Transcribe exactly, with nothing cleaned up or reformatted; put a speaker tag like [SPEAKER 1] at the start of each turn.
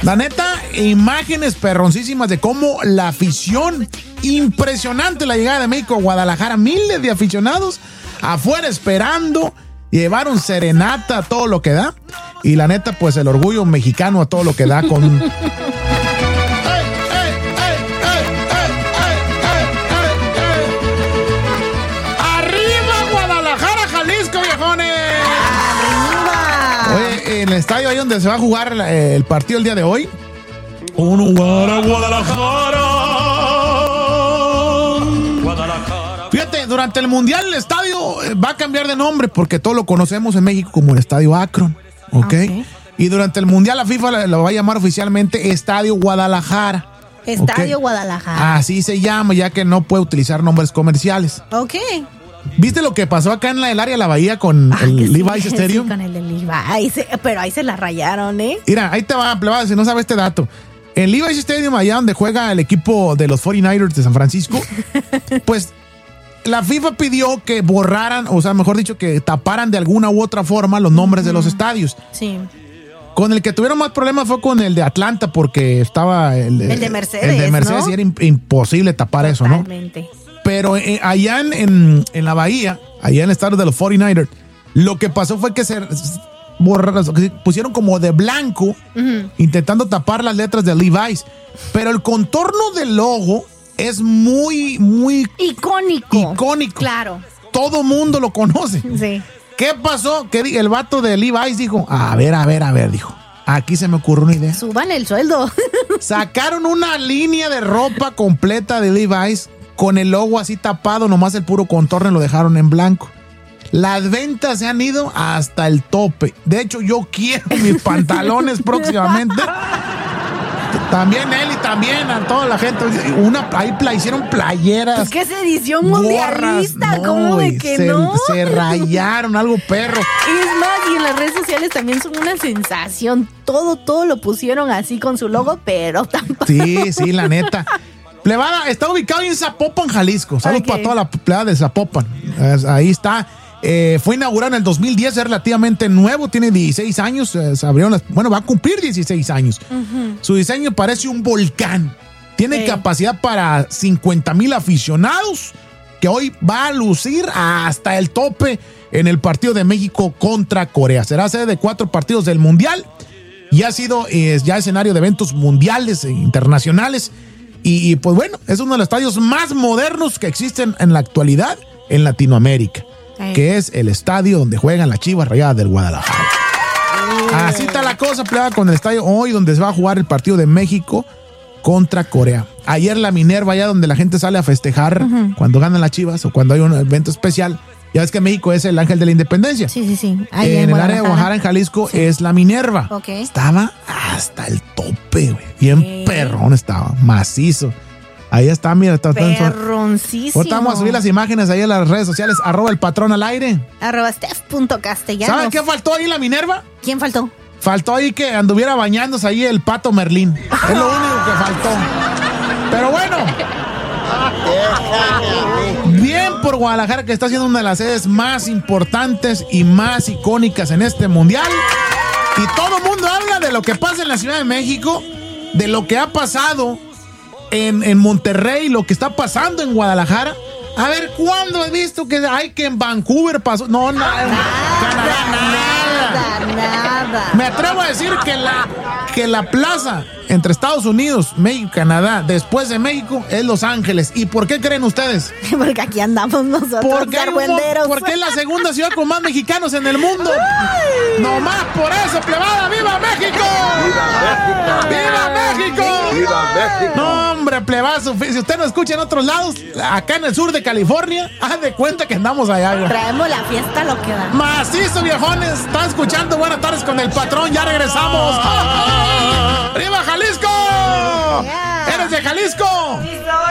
[SPEAKER 1] La neta, imágenes perroncísimas de cómo la afición, impresionante la llegada de México a Guadalajara, miles de aficionados afuera esperando, llevaron serenata a todo lo que da, y la neta, pues el orgullo mexicano a todo lo que da con... En el estadio ahí donde se va a jugar eh, el partido el día de hoy. Un Guadalajara. Guadalajara. Fíjate, durante el Mundial el estadio va a cambiar de nombre porque todos lo conocemos en México como el Estadio Akron. ¿Ok? Okay. Y durante el Mundial la FIFA lo va a llamar oficialmente Estadio Guadalajara.
[SPEAKER 2] Estadio ¿Okay? Guadalajara.
[SPEAKER 1] Así se llama, ya que no puede utilizar nombres comerciales.
[SPEAKER 2] Ok.
[SPEAKER 1] ¿Viste lo que pasó acá en la, el área de la Bahía con ah, el Levi's
[SPEAKER 2] sí,
[SPEAKER 1] Stadium?
[SPEAKER 2] Sí, con el de Levi's, pero ahí se la rayaron, ¿eh?
[SPEAKER 1] Mira, ahí te va, plebada, si no sabes este dato. En Levi's Stadium, allá donde juega el equipo de los cuarenta y nueve ers de San Francisco, pues la FIFA pidió que borraran, o sea, mejor dicho, que taparan de alguna u otra forma los nombres uh-huh. de los estadios.
[SPEAKER 2] Sí.
[SPEAKER 1] Con el que tuvieron más problemas fue con el de Atlanta, porque estaba el,
[SPEAKER 2] el de Mercedes,
[SPEAKER 1] el de Mercedes, ¿no? Y era imposible tapar
[SPEAKER 2] Totalmente.
[SPEAKER 1] Eso, ¿no? Pero eh, allá en, en, en la Bahía, allá en el estadio de los cuarenta y nueve ers, lo que pasó fue que se borraron, se pusieron como de blanco, uh-huh. intentando tapar las letras de Levi's. Pero el contorno del logo es muy, muy
[SPEAKER 2] icónico.
[SPEAKER 1] Icónico.
[SPEAKER 2] Claro.
[SPEAKER 1] Todo mundo lo conoce.
[SPEAKER 2] Sí.
[SPEAKER 1] ¿Qué pasó? Que el vato de Levi's dijo, a ver, a ver, a ver, dijo. Aquí se me ocurrió una idea.
[SPEAKER 2] Suban el sueldo.
[SPEAKER 1] Sacaron una línea de ropa completa de Levi's con el logo así tapado, nomás el puro contorno lo dejaron en blanco. Las ventas se han ido hasta el tope. De hecho, yo quiero mis pantalones próximamente. También él y también a toda la gente. Una, ahí pla, hicieron playeras.
[SPEAKER 2] ¿Qué es edición mundialista?
[SPEAKER 1] No,
[SPEAKER 2] ¿cómo de que
[SPEAKER 1] se,
[SPEAKER 2] no?
[SPEAKER 1] Se rayaron, algo perro.
[SPEAKER 2] Es más, y en las redes sociales también son una sensación. Todo, todo lo pusieron así con su logo, pero tampoco.
[SPEAKER 1] Sí, sí, la neta. Plebada, está ubicado en Zapopan, Jalisco. Saludos okay. para toda la plebada de Zapopan. Ahí está. Eh, fue inaugurado en el dos mil diez, es relativamente nuevo, tiene dieciséis años. Eh, se abrieron las, bueno, va a cumplir dieciséis años. Uh-huh. Su diseño parece un volcán. Tiene sí. capacidad para cincuenta mil aficionados, que hoy va a lucir hasta el tope en el partido de México contra Corea. Será sede de cuatro partidos del Mundial y ha sido eh, ya escenario de eventos mundiales e internacionales. Y, y pues bueno, es uno de los estadios más modernos que existen en la actualidad en Latinoamérica, Ay. que es el estadio donde juegan las Chivas Rayadas del Guadalajara. Ay. Así está la cosa, plebada, con el estadio hoy donde se va a jugar el partido de México contra Corea. Ayer la Minerva, allá donde la gente sale a festejar uh-huh. cuando ganan las Chivas o cuando hay un evento especial. Ya ves que México es el ángel de la independencia.
[SPEAKER 2] Sí, sí, sí.
[SPEAKER 1] Ahí en, en el área de Guadalajara, en Jalisco, sí. es la Minerva.
[SPEAKER 2] Okay.
[SPEAKER 1] Estaba hasta el tope, güey. Bien okay. perrón estaba, macizo. Ahí está, mira. Está,
[SPEAKER 2] Perroncísimo.
[SPEAKER 1] Ahorita vamos a subir las imágenes ahí en las redes sociales. Arroba el patrón al aire.
[SPEAKER 2] Arroba steph.castellanos.
[SPEAKER 1] ¿Saben qué faltó ahí en la Minerva?
[SPEAKER 2] ¿Quién faltó?
[SPEAKER 1] Faltó ahí que anduviera bañándose ahí el Pato Merlín. Es lo único que faltó. Pero bueno. Bien por Guadalajara, que está siendo una de las sedes más importantes y más icónicas en este mundial. Y todo el mundo habla de lo que pasa en la Ciudad de México, de lo que ha pasado en, en Monterrey, lo que está pasando en Guadalajara. A ver, ¿cuándo he visto que hay que en Vancouver pasó? No, nada,
[SPEAKER 2] nada,
[SPEAKER 1] Canadá, nada,
[SPEAKER 2] nada, nada.
[SPEAKER 1] Me atrevo a decir que la, que la plaza entre Estados Unidos, México y Canadá, después de México, es Los Ángeles. ¿Y por qué creen ustedes?
[SPEAKER 2] Porque aquí andamos nosotros,
[SPEAKER 1] porque, porque es la segunda ciudad con más mexicanos en el mundo. Ay. No más por eso, plebada. ¡Viva México! ¡Viva México! ¡Viva México! ¡Viva México! No, hombre, plebazo. Si usted no escucha en otros lados, acá en el sur de California, haz de cuenta que andamos allá.
[SPEAKER 2] Traemos la fiesta lo que da.
[SPEAKER 1] Macizo, viejones. Están escuchando Buenas Tardes con el Patrón. Ya regresamos. ¡Arriba, Jalisco! Yeah. ¿Eres de Jalisco?